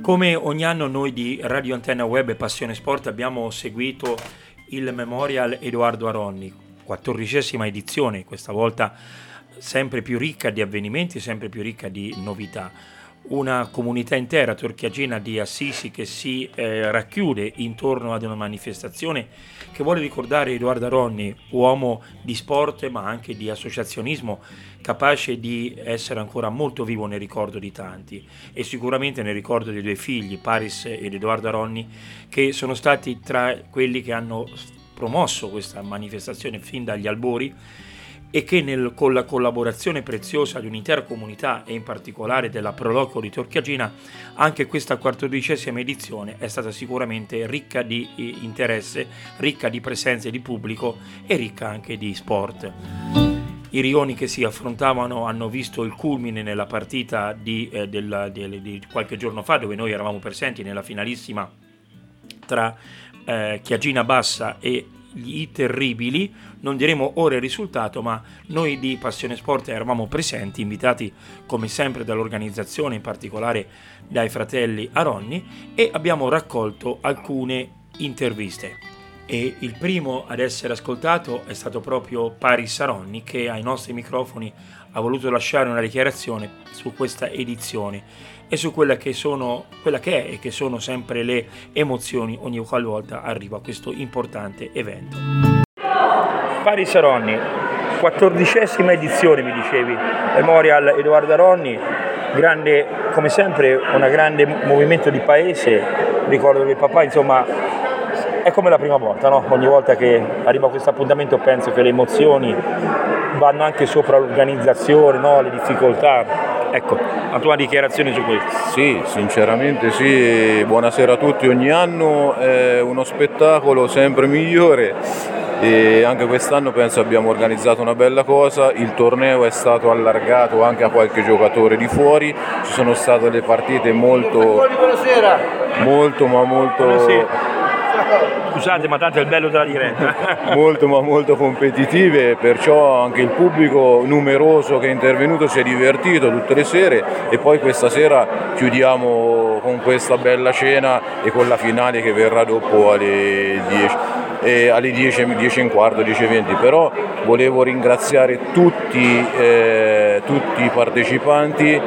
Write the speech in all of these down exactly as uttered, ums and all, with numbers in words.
Come ogni anno noi di Radio Antenna Web e Passione Sport abbiamo seguito il Memorial Edoardo Aronni, quattordicesima edizione, questa volta sempre più ricca di avvenimenti, sempre più ricca di novità. Una comunità intera torchiagina di Assisi che si eh, racchiude intorno ad una manifestazione che vuole ricordare Edoardo Aronni, uomo di sport ma anche di associazionismo, capace di essere ancora molto vivo nel ricordo di tanti e sicuramente nel ricordo dei due figli, Paris ed Edoardo Aronni, che sono stati tra quelli che hanno promosso questa manifestazione fin dagli albori e che nel, con la collaborazione preziosa di un'intera comunità e in particolare della Proloquio di Torchiagina, anche questa quattordicesima edizione è stata sicuramente ricca di interesse, ricca di presenze di pubblico e ricca anche di sport. I rioni che si affrontavano hanno visto il culmine nella partita di, eh, della, di, di qualche giorno fa, dove noi eravamo presenti nella finalissima tra eh, Chiagina Bassa e I Terribili. Non diremo ora il risultato, ma noi di Passione Sport eravamo presenti, invitati come sempre dall'organizzazione, in particolare dai fratelli Aronni, e abbiamo raccolto alcune interviste. E il primo ad essere ascoltato è stato proprio Paris Aronni, che ai nostri microfoni ha voluto lasciare una dichiarazione su questa edizione e su quella che sono quella che è e che sono sempre le emozioni ogni qualvolta arriva questo importante evento. Paris Aronni, quattordicesima edizione mi dicevi, Memorial Edoardo Aronni, grande, come sempre un grande movimento di paese, ricordo che il papà insomma è come la prima volta, no? Ogni volta che arriva questo appuntamento penso che le emozioni vanno anche sopra l'organizzazione, no? Le difficoltà. Ecco, la tua dichiarazione su questo. Sì, sinceramente sì, buonasera a tutti, ogni anno è uno spettacolo sempre migliore e anche quest'anno penso abbiamo organizzato una bella cosa, il torneo è stato allargato anche a qualche giocatore di fuori, ci sono state le partite molto, molto ma molto... Buonasera. Scusate, ma tanto è il bello della diretta. molto ma molto competitive, perciò anche il pubblico numeroso che è intervenuto si è divertito tutte le sere e poi questa sera chiudiamo con questa bella cena e con la finale che verrà dopo alle dieci. E alle dieci, dieci e un quarto, dieci e venti, però volevo ringraziare tutti, eh, tutti i partecipanti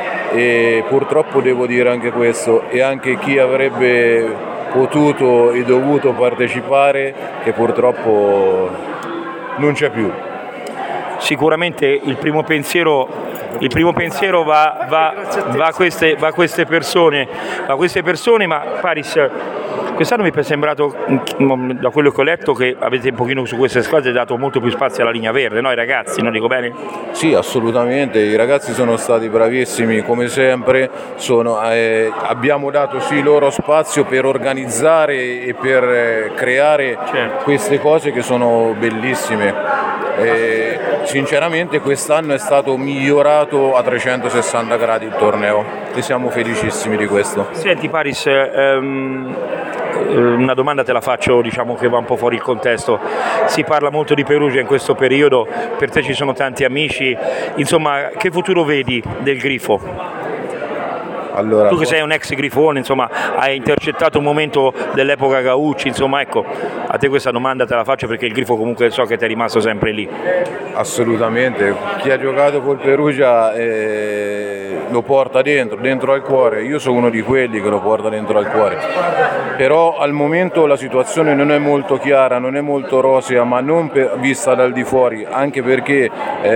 e purtroppo devo dire anche questo e anche chi avrebbe potuto e dovuto partecipare che purtroppo non c'è più. Sicuramente il primo pensiero, il primo pensiero va, va, va, a queste, va a queste persone, va a queste persone, ma Paris, quest'anno mi è sembrato, da quello che ho letto, che avete un pochino su queste squadre dato molto più spazio alla linea verde, no? I ragazzi, non dico bene? Sì, assolutamente, i ragazzi sono stati bravissimi, come sempre, sono, eh, abbiamo dato sì loro spazio per organizzare e per eh, creare certo. queste cose che sono bellissime. E, sinceramente quest'anno è stato migliorato a trecentosessanta gradi il torneo e siamo felicissimi di questo. Senti Paris, ehm, una domanda te la faccio, diciamo che va un po' fuori il contesto, si parla molto di Perugia in questo periodo, per te ci sono tanti amici, insomma che futuro vedi del Grifo? Allora, tu che sei un ex grifone, insomma, hai intercettato un momento dell'epoca Gaucci, insomma, ecco, a te questa domanda te la faccio perché il Grifo comunque so che ti è rimasto sempre lì. Assolutamente, chi ha giocato col Perugia eh, lo porta dentro, dentro al cuore, io sono uno di quelli che lo porta dentro al cuore, però al momento la situazione non è molto chiara, non è molto rosea, ma non per, vista dal di fuori, anche perché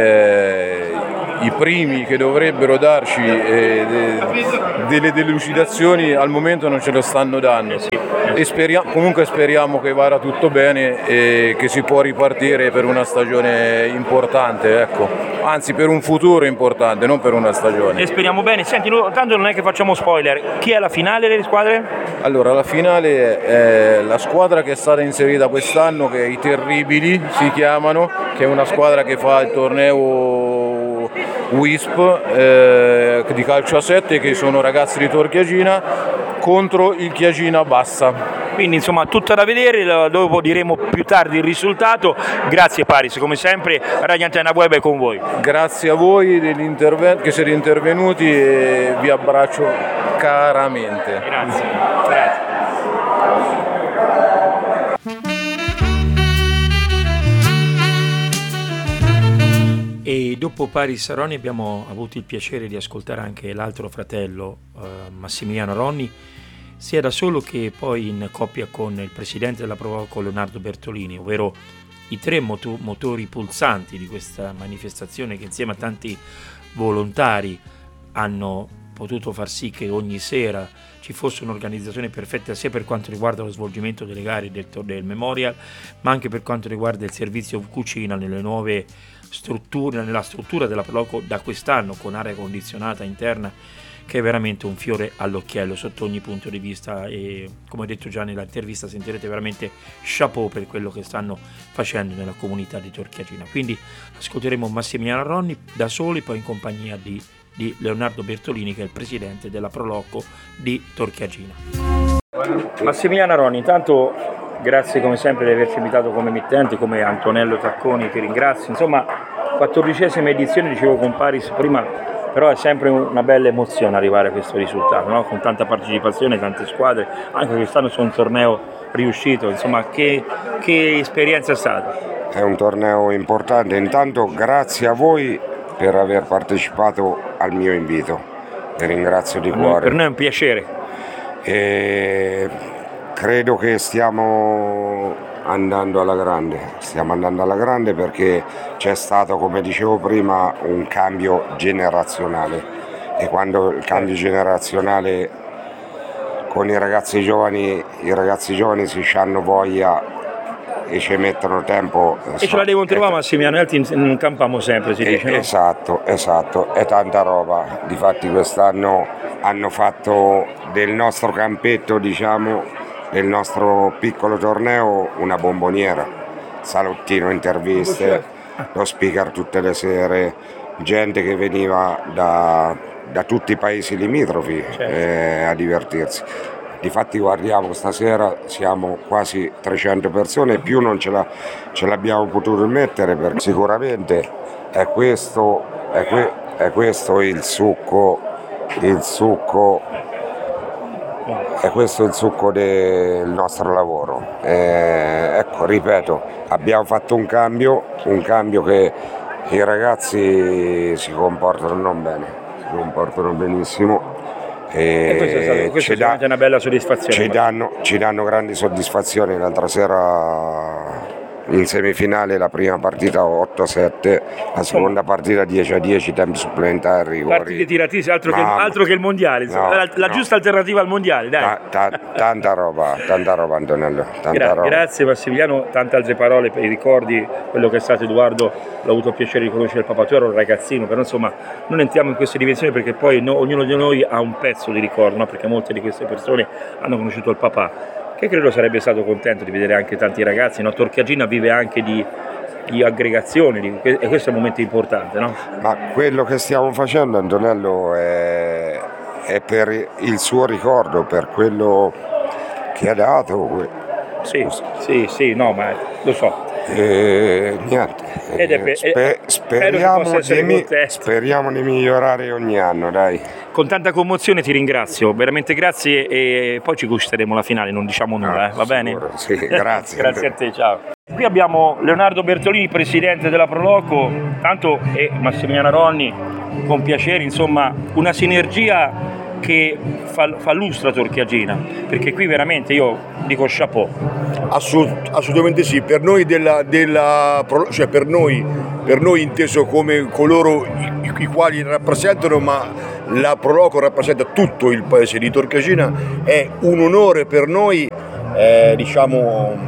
eh, i primi che dovrebbero darci eh, de, delle delucidazioni al momento non ce lo stanno dando e speriamo, comunque speriamo che vada tutto bene e che si può ripartire per una stagione importante, ecco. Anzi per un futuro importante, non per una stagione. E speriamo bene. Senti, no, tanto non è che facciamo spoiler, chi è la finale delle squadre? Allora la finale è la squadra che è stata inserita quest'anno, che è i Terribili si chiamano, che è una squadra che fa il torneo W I S P eh, di calcio a sette, che sono ragazzi di Torchiagina contro il Chiagina Bassa. Quindi insomma tutto da vedere, dopo diremo più tardi il risultato. Grazie Paris, come sempre Radio Antenna Web è con voi. Grazie a voi dell'intervento, che siete intervenuti, e vi abbraccio caramente. Grazie, grazie. E dopo Paris Ronni abbiamo avuto il piacere di ascoltare anche l'altro fratello, eh, Massimiliano Ronni, sia da solo che poi in coppia con il presidente della Proloco Leonardo Bertolini, ovvero i tre moto- motori pulsanti di questa manifestazione che insieme a tanti volontari hanno potuto far sì che ogni sera ci fosse un'organizzazione perfetta sia per quanto riguarda lo svolgimento delle gare del, del Memorial, ma anche per quanto riguarda il servizio cucina nelle nuove strutture, nella struttura della Proloco da quest'anno con aria condizionata interna, che è veramente un fiore all'occhiello sotto ogni punto di vista, e come ho detto già nell'intervista sentirete veramente chapeau per quello che stanno facendo nella comunità di Torchiagina. Quindi ascolteremo Massimiliano Ronni da soli, poi in compagnia di, di Leonardo Bertolini, che è il presidente della Proloco di Torchiagina. Massimiliano Ronni, intanto grazie come sempre di averci invitato come emittente, come Antonello Tacconi ti ringrazio, insomma quattordicesima edizione, dicevo con Paris prima, però è sempre una bella emozione arrivare a questo risultato, no? Con tanta partecipazione, tante squadre, anche quest'anno su un torneo riuscito, insomma che, che esperienza è stata? È un torneo importante, intanto grazie a voi per aver partecipato al mio invito, vi ringrazio di cuore. Per noi è un piacere. E credo che stiamo andando alla grande, stiamo andando alla grande perché c'è stato, come dicevo prima, un cambio generazionale, e quando il cambio generazionale con i ragazzi giovani, i ragazzi giovani si hanno voglia e ci mettono tempo. E so, ce la devono trovare Massimiliano, altri non campiamo sempre, si e, dice, no? Esatto, esatto, è tanta roba. Difatti quest'anno hanno fatto del nostro campetto, diciamo, del nostro piccolo torneo una bomboniera, salottino, interviste, lo speaker tutte le sere, gente che veniva da, da tutti i paesi limitrofi, certo, eh, a divertirsi. Difatti guardiamo, stasera siamo quasi trecento persone, più non ce, la, ce l'abbiamo potuto mettere, perché sicuramente è questo, è, que, è questo il succo, il succo è questo il succo del nostro lavoro. Eh, ecco, ripeto, abbiamo fatto un cambio, un cambio che i ragazzi si comportano non bene, si comportano benissimo. E, e questo è, stato, questo è da, una bella soddisfazione. Ci danno, ci danno grandi soddisfazioni. L'altra sera in semifinale la prima partita otto a sette, la seconda partita dieci a dieci, tempi supplementari, rigori. Partite tiratissime, altro, che, altro che il mondiale, no, la, la no. giusta alternativa al mondiale, dai. Ta, ta, tanta roba, tanta roba Antonello, tanta Gra- roba. Grazie Massimiliano, tante altre parole per i ricordi, quello che è stato Edoardo, l'ho avuto il piacere di conoscere il papà, tu ero un ragazzino, però insomma non entriamo in queste dimensioni perché poi no, ognuno di noi ha un pezzo di ricordo, no? Perché molte di queste persone hanno conosciuto il papà, che credo sarebbe stato contento di vedere anche tanti ragazzi, no? Torchiagina vive anche di, di aggregazione di, e questo è un momento importante, no? Ma quello che stiamo facendo Antonello è, è per il suo ricordo, per quello che ha dato. Sì, sì, sì, no, ma lo so. E niente, Ed è per, Sper- speriamo, di mi- speriamo di migliorare ogni anno, dai. Con tanta commozione ti ringrazio, veramente grazie, e poi ci gusteremo la finale, non diciamo nulla, ah, eh, va sicuro, bene? Sì, grazie. Grazie a te, ciao. Qui abbiamo Leonardo Bertolini, presidente della Proloco, tanto, e Massimiliano Ronni, con piacere, insomma, una sinergia che fa, fa lustra Torchiagina, perché qui veramente io dico chapeau. Assolut- assolutamente sì, per noi della, della cioè per noi, per noi inteso come coloro i, i quali rappresentano, ma la Proloco rappresenta tutto il paese di Torchiagina, è un onore per noi eh, diciamo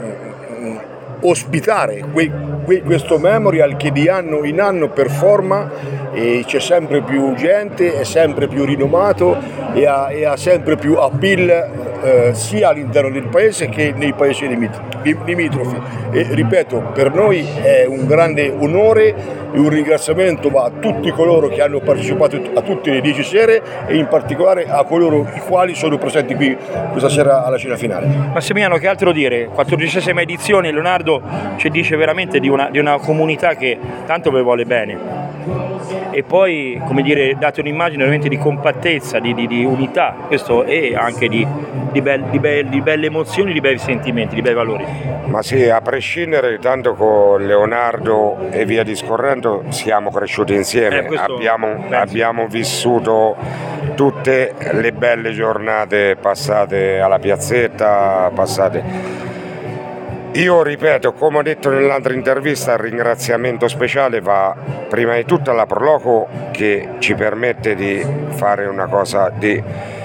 ospitare que, que, questo memorial che di anno in anno performa, e c'è sempre più gente, è sempre più rinomato e ha, e ha sempre più appeal eh, sia all'interno del paese che nei paesi limitrofi. E ripeto, per noi è un grande onore e un ringraziamento va a tutti coloro che hanno partecipato a tutte le dieci sere e in particolare a coloro i quali sono presenti qui questa sera alla cena finale. Massimiliano, che altro dire? quattordicesima edizione, Leonardo ci dice veramente di una, di una comunità che tanto vi vuole bene. E poi, come dire, date un'immagine veramente di compattezza, di, di, di unità, questo e anche di, di, be, di, be, di belle emozioni, di bei sentimenti, di bei valori. Ma sì, a prescindere, tanto con Leonardo e via discorrendo siamo cresciuti insieme, eh, abbiamo, abbiamo vissuto tutte le belle giornate passate alla piazzetta, passate. Io ripeto, come ho detto nell'altra intervista, il ringraziamento speciale va prima di tutto alla Proloco che ci permette di fare una cosa, di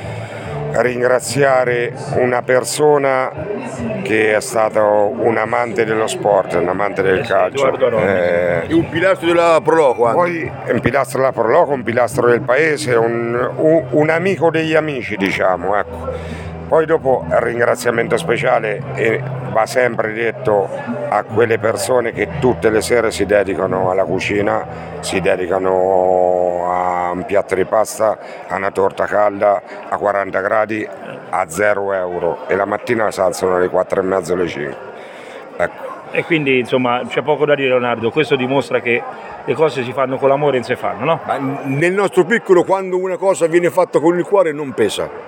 ringraziare una persona che è stato un amante dello sport, un amante del calcio. Eh, e un pilastro della Proloco anche. Poi un pilastro della Proloco, un pilastro del paese, un, un, un amico degli amici, diciamo, ecco. Poi dopo il ringraziamento speciale e va sempre detto a quelle persone che tutte le sere si dedicano alla cucina, si dedicano a un piatto di pasta, a una torta calda a quaranta gradi a zero euro e la mattina si alzano alle quattro e mezzo, alle cinque. Ecco. E quindi insomma c'è poco da dire, Leonardo, questo dimostra che le cose si fanno con l'amore e non si fanno, no? Ma nel nostro piccolo, quando una cosa viene fatta con il cuore non pesa.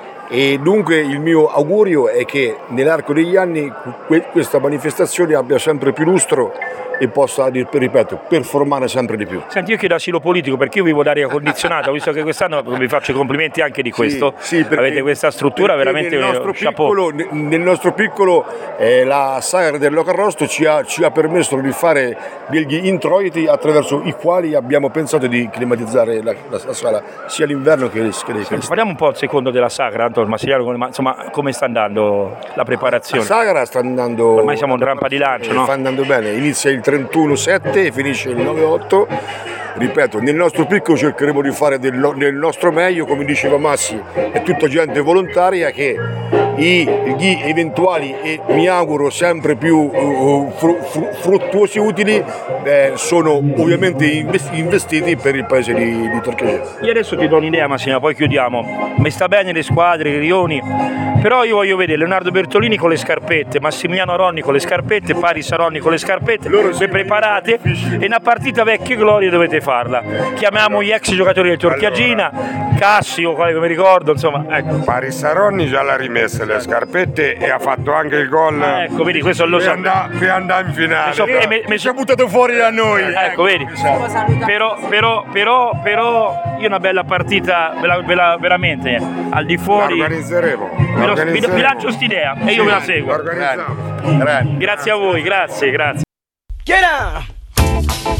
E dunque il mio augurio è che nell'arco degli anni questa manifestazione abbia sempre più lustro e possa, ripeto, performare sempre di più. Senti, io chiedo asilo politico perché io vivo d'aria condizionata, visto che quest'anno vi faccio i complimenti anche di questo. Sì, sì, perché, avete questa struttura veramente nel nostro chapeau. Piccolo, nel nostro piccolo eh, la sagra del Locarrosto ci ha, ci ha permesso di fare degli introiti attraverso i quali abbiamo pensato di climatizzare la, la, la sala sia l'inverno che l'estate. Parliamo un po' un secondo della sagra, Antonio Massimiliano, ma insomma come sta andando la preparazione? La sagra sta andando, ormai siamo in rampa di lancio, no? Sta andando bene, inizia il trentuno sette e finisce il nove otto. Ripeto, nel nostro piccolo cercheremo di fare del, del nostro meglio, come diceva Massi, è tutta gente volontaria che i, gli eventuali e mi auguro sempre più uh, fru, fru, fruttuosi utili eh, sono ovviamente investiti per il paese di, di Torquegene. Io adesso ti do un'idea, Massimo, poi chiudiamo. Mi sta bene le squadre, i rioni, però io voglio vedere Leonardo Bertolini con le scarpette, Massimiliano Ronni con le scarpette, Paris Aronni con le scarpette, loro le preparate e una partita vecchie glorie dovete farla. Chiamiamo gli ex giocatori del Torchiagina, allora. Cassio, quale mi ricordo, insomma, ecco. Paris Aronni già l'ha rimessa le scarpette e ha fatto anche il gol. Ah, ecco, vedi, questo lo sa. Per andare in finale. So, e mi, mi ci ha buttato fuori da noi. Ecco, ecco, vedi. Però, però, però, però, io una bella partita, bella, bella, veramente, al di fuori. La organizzeremo. Vi, lo, vi, vi lancio st'idea e io sì, ve la seguo. Organizziamo. Grazie a voi, grazie, grazie.